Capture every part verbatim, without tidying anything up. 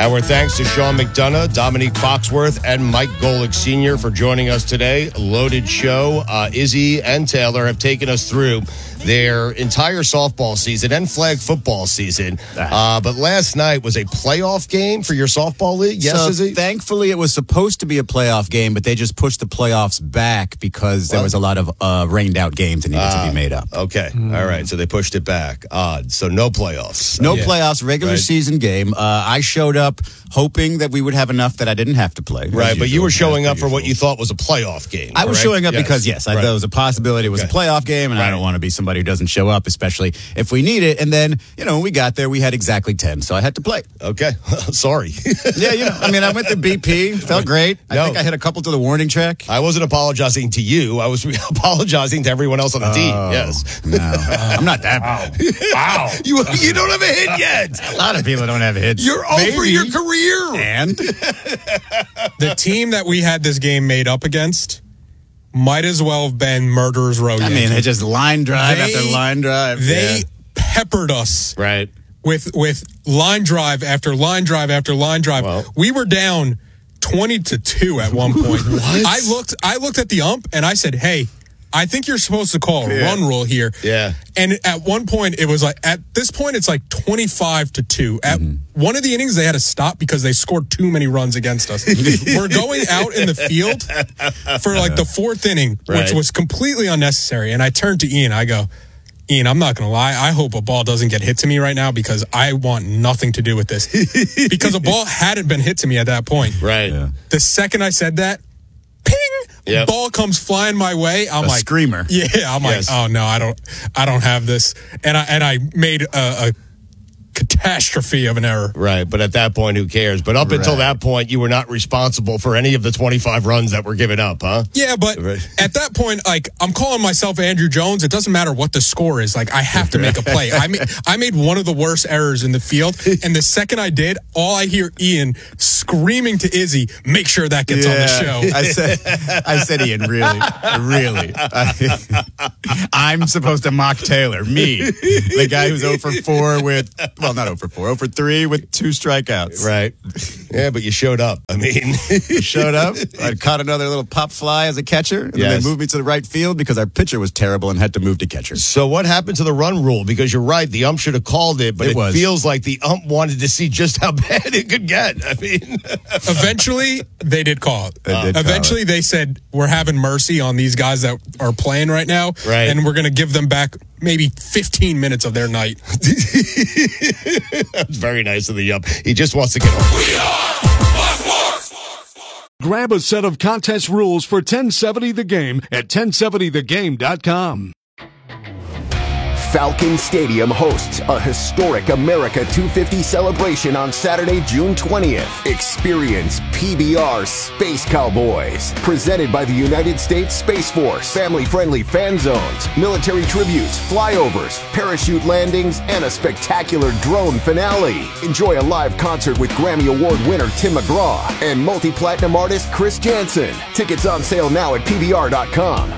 Our thanks to Sean McDonough, Dominique Foxworth, and Mike Golick Senior for joining us today. Loaded show. Uh, Izzy and Taylor have taken us through their entire softball season and flag football season. Uh, but last night was a playoff game for your softball league. Yes, so Izzy? Thankfully, it was supposed to be a playoff game, but they just pushed the playoffs back because there Well, was a lot of uh, rained out games that needed uh, to be made up. Okay. Mm. All right. So they pushed it back. Odd. So no playoffs. No yeah. playoffs, regular right. season game. Uh, I showed up hoping that we would have enough that I didn't have to play. Right, but you were showing up for usual. what you thought was a playoff game. I was correct? showing up yes. because, yes, I, right. there was a possibility it was okay. a playoff game, and right. I don't want to be somebody who doesn't show up, especially if we need it. And then, you know, when we got there, we had exactly ten, so I had to play. Okay. Sorry. yeah, you know, I mean, I went to B P, felt great. I no. think I hit a couple to the warning track. I wasn't apologizing to you. I was apologizing to everyone else on the oh, team. Yes. No, I'm not that bad. Wow. you, you don't have a hit yet. A lot of people don't have hits. You're over Maybe. your career. And the team that we had this game made up against might as well have been Murderers Row. I mean, they just line drive They- after line drive. They yeah. peppered us Right. with with line drive after line drive after line drive. Well. We were down twenty to two at one point. What? I looked I looked at the ump and I said, "Hey, I think you're supposed to call a Yeah. run rule here." Yeah. And at one point, it was like, at this point, it's like twenty-five to two. At mm-hmm. one of the innings, they had to stop because they scored too many runs against us. We're going out in the field for like the fourth inning, Right. which was completely unnecessary. And I turned to Ian. I go, Ian, I'm not going to lie. I hope a ball doesn't get hit to me right now because I want nothing to do with this. Because a ball hadn't been hit to me at that point. Right. Yeah. The second I said that, ping! Yep. Ball comes flying my way. I'm A like screamer. Yeah, I'm Yes. like, oh no, I don't, I don't have this, and I and I made a, a catastrophe of an error. Right, but at that point, who cares? But up until Right. that point, you were not responsible for any of the twenty-five runs that were given up, huh? Yeah, but Right. at that point, like I'm calling myself Andrew Jones. It doesn't matter what the score is. Like I have to make a play. I made I made one of the worst errors in the field, and the second I did, all I hear Ian screaming to Izzy, "Make sure that gets on the show." I said, I said, Ian, really, really. I, I'm supposed to mock Taylor, me, the guy who's zero for four with, well, not zero for four, zero for three with two strikeouts. Right. Yeah, but you showed up. I mean, Showed up. I caught another little pop fly as a catcher, and Yes. then they moved me to the right field because our pitcher was terrible and had to move to catcher. So what happened to the run rule? Because you're right, the ump should have called it, but It it, was. feels like the ump wanted to see just how bad it could get. I mean, Eventually, they did call it. They did call Eventually, it. they said, we're having mercy on these guys that are playing right now, Right. and we're going to give them back maybe fifteen minutes of their night. that's very nice of the ump. He just wants to get Grab a set of contest rules for ten seventy The Game at ten seventy the game dot com. Falcon Stadium hosts a historic America two fifty celebration on Saturday, June twentieth. Experience P B R Space Cowboys, presented by the United States Space Force. Family-friendly fan zones, military tributes, flyovers, parachute landings, and a spectacular drone finale. Enjoy a live concert with Grammy Award winner Tim McGraw and multi-platinum artist Chris Jansen. Tickets on sale now at P B R dot com.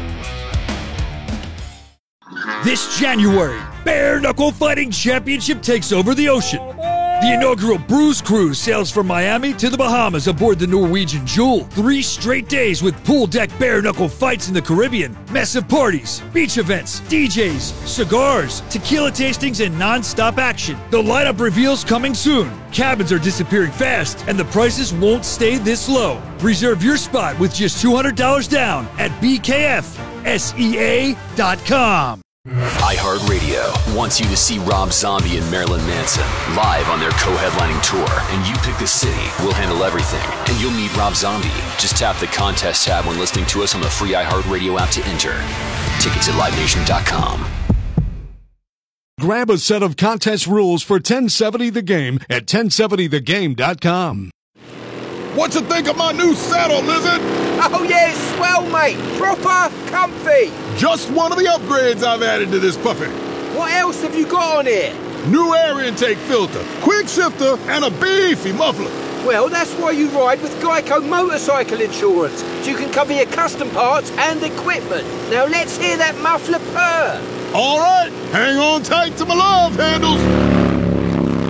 This January, Bare Knuckle Fighting Championship takes over the ocean. The inaugural Bruise Cruise sails from Miami to the Bahamas aboard the Norwegian Jewel. Three straight days with pool deck bare knuckle fights in the Caribbean, massive parties, beach events, D Js, cigars, tequila tastings, and non-stop action. The lineup reveals coming soon. Cabins are disappearing fast, and the prices won't stay this low. Reserve your spot with just two hundred dollars down at B K F S E A dot com. iHeartRadio wants you to see Rob Zombie and Marilyn Manson live on their co-headlining tour, and you pick the city. We'll handle everything, and you'll meet Rob Zombie. Just tap the contest tab when listening to us on the free iHeartRadio app to enter. Tickets at live nation dot com. Grab a set of contest rules for ten seventy The Game at ten seventy the game dot com. What you think of my new saddle, Lizard? Oh yeah, it's swell, mate. Proper comfy. Just one of the upgrades I've added to this puppy. What else have you got on here? New air intake filter, quick shifter, and a beefy muffler. Well, that's why you ride with Geico Motorcycle Insurance, so you can cover your custom parts and equipment. Now let's hear that muffler purr. All right, hang on tight to my love handles.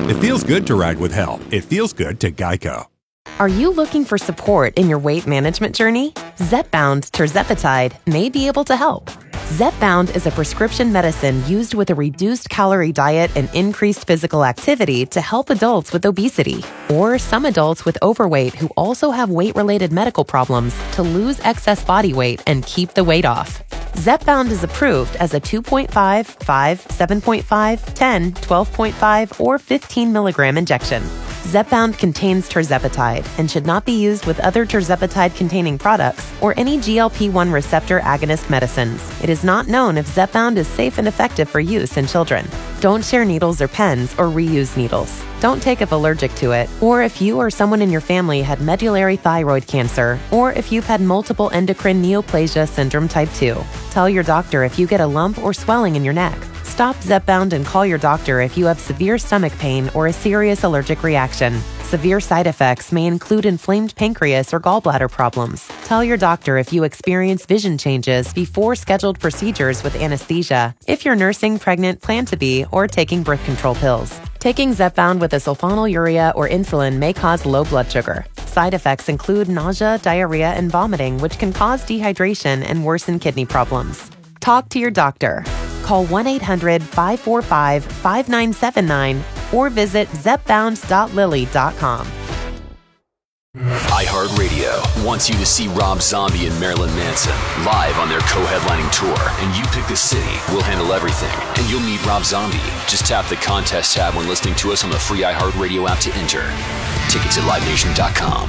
It feels good to ride with help. It feels good to Geico. Are you looking for support in your weight management journey? Zepbound Tirzepatide may be able to help. Zepbound is a prescription medicine used with a reduced calorie diet and increased physical activity to help adults with obesity, or some adults with overweight who also have weight-related medical problems to lose excess body weight and keep the weight off. Zepbound is approved as a two point five, five, seven point five, ten, twelve point five, or fifteen milligram injection. Zepbound contains tirzepatide and should not be used with other tirzepatide-containing products or any G L P one receptor agonist medicines. It is not known if Zepbound is safe and effective for use in children. Don't share needles or pens or reuse needles. Don't take if allergic to it, or if you or someone in your family had medullary thyroid cancer, or if you've had multiple endocrine neoplasia syndrome type two. Tell your doctor if you get a lump or swelling in your neck. Stop Zepbound and call your doctor if you have severe stomach pain or a serious allergic reaction. Severe side effects may include inflamed pancreas or gallbladder problems. Tell your doctor if you experience vision changes before scheduled procedures with anesthesia, if you're nursing, pregnant, plan to be, or taking birth control pills. Taking Zepbound with a sulfonylurea or insulin may cause low blood sugar. Side effects include nausea, diarrhea, and vomiting, which can cause dehydration and worsen kidney problems. Talk to your doctor. Call one eight hundred, five four five, five nine seven nine or visit zepbound dot lilly dot com. iHeartRadio wants you to see Rob Zombie and Marilyn Manson live on their co-headlining tour, and you pick the city. We'll handle everything, and you'll meet Rob Zombie. Just tap the contest tab when listening to us on the free iHeartRadio app to enter. Tickets at live nation dot com.